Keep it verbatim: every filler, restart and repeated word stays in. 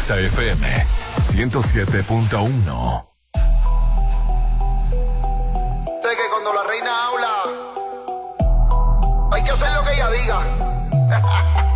Exa F M ciento siete punto uno. Sé que cuando la reina habla, hay que hacer lo que ella diga.